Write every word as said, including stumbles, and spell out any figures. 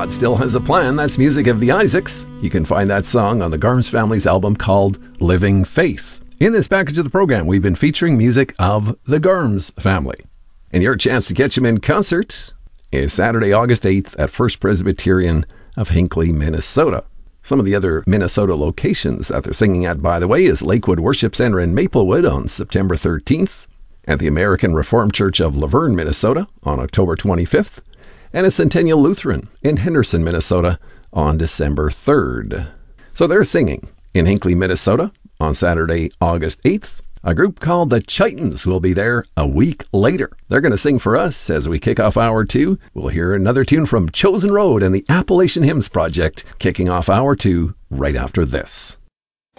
God Still Has a Plan. That's music of the Isaacs. You can find that song on the Garms Family's album called Living Faith. In this package of the program, we've been featuring music of the Garms Family. And your chance to catch them in concert is Saturday, August eighth at First Presbyterian of Hinckley, Minnesota. Some of the other Minnesota locations that they're singing at, by the way, is Lakewood Worship Center in Maplewood on September thirteenth, at the American Reformed Church of Laverne, Minnesota on October twenty-fifth, and at Centennial Lutheran in Henderson, Minnesota on December third. So they're singing in Hinckley, Minnesota on Saturday, August eighth. A group called the Chitons will be there a week later. They're going to sing for us as we kick off hour two. We'll hear another tune from Chosen Road and the Appalachian Hymns Project kicking off hour two right after this.